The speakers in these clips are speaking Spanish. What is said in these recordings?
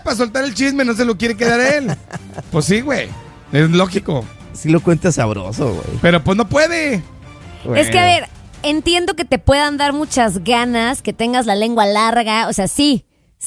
para soltar el chisme, no se lo quiere quedar él. Pues sí, güey. Es lógico. Sí lo cuenta sabroso, güey. Pero pues no puede. Es que, a ver, entiendo que te puedan dar muchas ganas, que tengas la lengua larga. O sea, sí,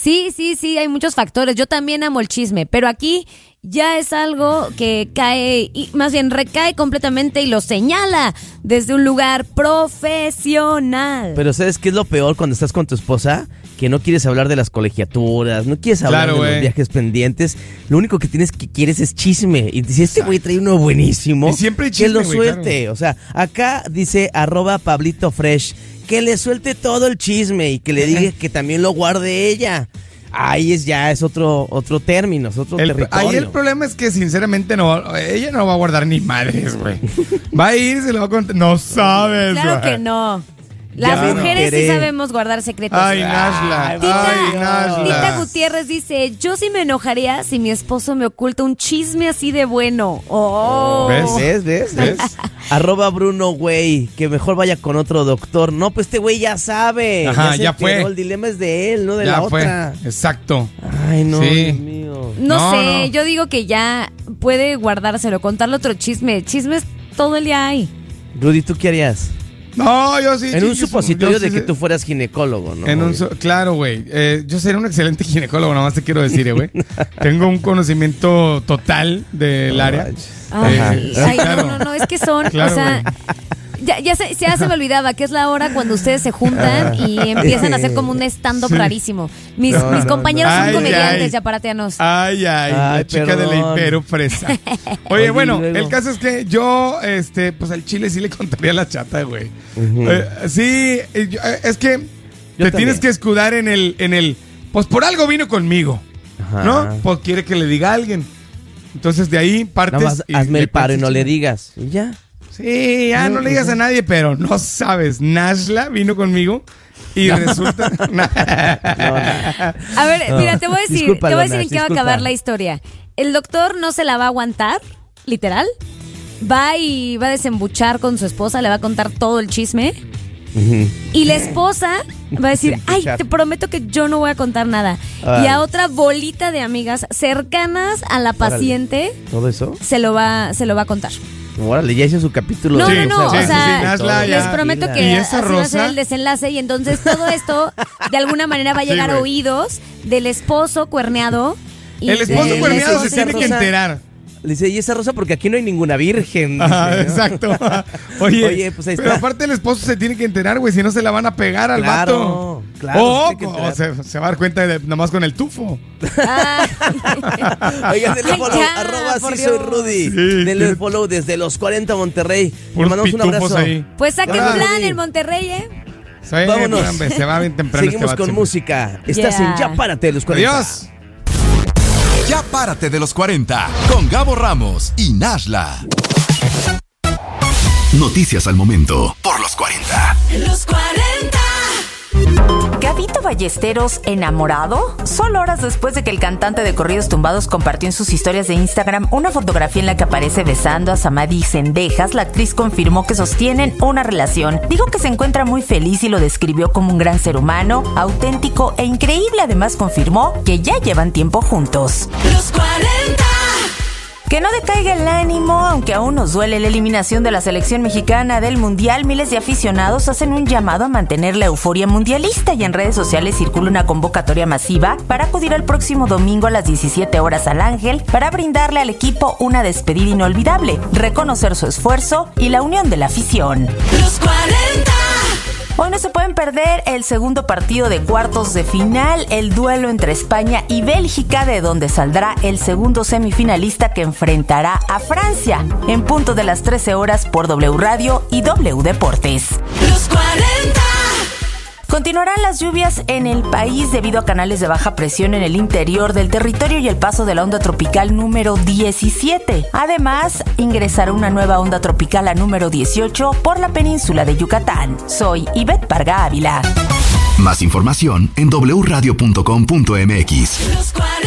hay muchos factores. Yo también amo el chisme, pero aquí ya es algo que cae, y más bien recae completamente y lo señala desde un lugar profesional. Pero ¿sabes qué es lo peor cuando estás con tu esposa? Que no quieres hablar de las colegiaturas, no quieres hablar de los viajes pendientes. Lo único que quieres es chisme. Y si este güey trae uno buenísimo, y siempre hay chisme, que lo suelte. Claro. O sea, acá dice @PablitoFresh, que le suelte todo el chisme y que le diga que también lo guarde ella. Ahí es otro término, es otro territorio. Ahí el problema es que sinceramente ella no va a guardar ni madres, güey. Va a ir, se lo va a contar. No sabes, Claro güey. que no. Las mujeres sí sabemos guardar secretos. Ay, Nashla. Tita Gutiérrez dice, yo sí me enojaría si mi esposo me oculta un chisme así de bueno. Oh. ¿Ves? @Bruno, güey, que mejor vaya con otro doctor. No, pues este güey ya sabe. Ajá, ya fue. El dilema es de él, no de ya la fue. otra. Exacto. Ay, no, sí. Dios mío. No sé, yo digo que ya puede guardárselo, contarle otro chisme. Chismes todo el día hay. Rudy, ¿tú qué harías? No, yo sí. En un supositorio de que tú fueras ginecólogo, ¿no? Claro, güey. Yo sería un excelente ginecólogo, nada más te quiero decir, güey. Tengo un conocimiento total del área. Ay, no, es que son, claro, o sea... Ya se me olvidaba que es la hora cuando ustedes se juntan y empiezan a hacer como un stand-up rarísimo. Mis compañeros son comediantes yaparatianos. Ay, la chica de la Impero fresa. Oye, bueno, el caso es que yo, pues al chile sí le contaría a la chata, güey. Sí, es que te tienes que escudar en el, pues por algo vino conmigo, ¿no? Pues quiere que le diga a alguien. Entonces de ahí partes. Nada más hazme el paro y no le digas. Y ya. Sí, ya no le digas a nadie, pero no sabes, Nashla vino conmigo y resulta... A ver, mira, te voy a decir en qué va a acabar la historia. El doctor no se la va a aguantar, literal. Va y va a desembuchar con su esposa, le va a contar todo el chisme. Y la esposa va a decir, ay, te prometo que yo no voy a contar nada. Y a otra bolita de amigas cercanas a la paciente, ¿todo eso? Se lo va a contar. Órale, ya hizo su capítulo. No, o sea, Nashla, les prometo que así va a ser el desenlace. Y entonces todo esto, de alguna manera, va a llegar a oídos del esposo cuerneado. El esposo cuerneado se tiene que enterar. Le dice, ¿y esa rosa? Porque aquí no hay ninguna virgen. Dice, ¿no? Exacto. Oye, pues ahí pero está. aparte el esposo se tiene que enterar, güey, si no se la van a pegar al vato. Claro, o se va a dar cuenta nomás con el tufo. Oigan, denle follow, @sí soy Rudy. Sí, denle follow desde los 40 Monterrey. Le mandamos un abrazo. Ahí. Pues saquen plan en Monterrey, Sí, vámonos. Se va bien temprano. Seguimos con música. Estás en Ya Párate de los 40. Adiós. Ya Párate de los 40 con Gabo Ramos y Nashla. Noticias al momento por los 40. Los 40. Gabito Ballesteros enamorado. Solo horas después de que el cantante de corridos tumbados compartió en sus historias de Instagram una fotografía en la que aparece besando a Samadhi Zendejas, la actriz confirmó que sostienen una relación. Dijo que se encuentra muy feliz y lo describió como un gran ser humano, auténtico e increíble. Además confirmó que ya llevan tiempo juntos. Los 40. Que no decaiga el ánimo, aunque aún nos duele la eliminación de la selección mexicana del Mundial. Miles de aficionados hacen un llamado a mantener la euforia mundialista y en redes sociales circula una convocatoria masiva para acudir el próximo domingo a las 17 horas al Ángel para brindarle al equipo una despedida inolvidable, reconocer su esfuerzo y la unión de la afición. Los 40. Hoy no se pueden perder el segundo partido de cuartos de final, el duelo entre España y Bélgica, de donde saldrá el segundo semifinalista que enfrentará a Francia, en punto de las 13 horas por W Radio y W Deportes. Los 40. Continuarán las lluvias en el país debido a canales de baja presión en el interior del territorio y el paso de la onda tropical número 17. Además, ingresará una nueva onda tropical, la número 18, por la península de Yucatán. Soy Ivette Parga Ávila. Más información en wradio.com.mx.